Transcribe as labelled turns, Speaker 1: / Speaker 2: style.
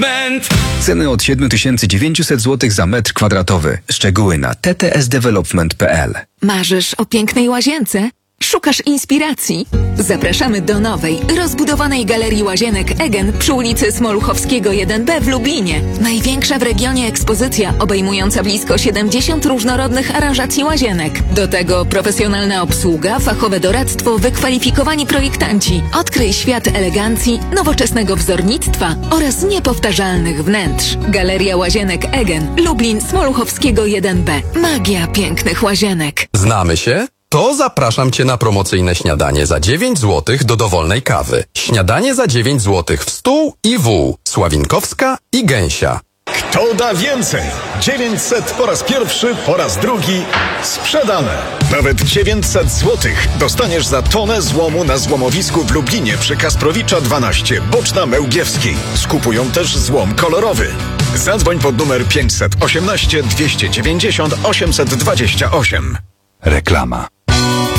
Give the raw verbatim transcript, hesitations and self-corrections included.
Speaker 1: Development.
Speaker 2: Ceny od siedem tysięcy dziewięćset złotych za metr kwadratowy. Szczegóły na t t s development kropka p l.
Speaker 3: Marzysz o pięknej łazience? Szukasz inspiracji? Zapraszamy do nowej, rozbudowanej Galerii Łazienek Egen przy ulicy Smoluchowskiego jeden B w Lublinie. Największa w regionie ekspozycja obejmująca blisko siedemdziesiąt różnorodnych aranżacji łazienek. Do tego profesjonalna obsługa, fachowe doradztwo, wykwalifikowani projektanci. Odkryj świat elegancji, nowoczesnego wzornictwa oraz niepowtarzalnych wnętrz. Galeria Łazienek Egen, Lublin, Smoluchowskiego jeden B. Magia pięknych łazienek.
Speaker 4: Znamy się? To zapraszam Cię na promocyjne śniadanie za dziewięć złotych do dowolnej kawy. Śniadanie za dziewięć złotych w stół i wół. Sławinkowska i Gęsia.
Speaker 5: Kto da więcej? dziewięćset po raz pierwszy, po raz drugi sprzedane. Nawet dziewięćset złotych dostaniesz za tonę złomu na złomowisku w Lublinie przy Kasprowicza dwanaście, boczna Mełgiewskiej. Skupują też złom kolorowy. Zadzwoń pod numer pięćset osiemnaście dwieście dziewięćdziesiąt osiemset dwadzieścia osiem.
Speaker 6: Reklama.